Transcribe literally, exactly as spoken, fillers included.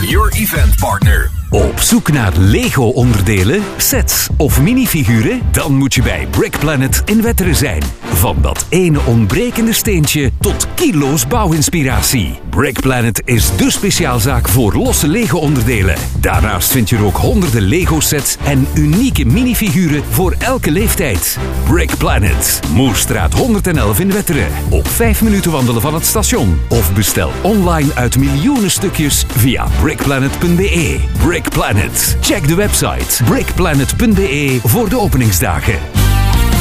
your event partner. Op zoek naar Lego-onderdelen, sets of minifiguren? Dan moet je bij Brick Planet in Wetteren zijn. Van dat ene ontbrekende steentje tot kilo's bouwinspiratie. Brick Planet is dé speciaalzaak voor losse Lego-onderdelen. Daarnaast vind je er ook honderden Lego-sets en unieke minifiguren voor elke leeftijd. Brick Planet, Moerstraat honderd elf in Wetteren. Op vijf minuten wandelen van het station. Of bestel online uit miljoenen stukjes via brickplanet punt b e. Brick Planet. Check de website brickplanet punt b e voor de openingsdagen.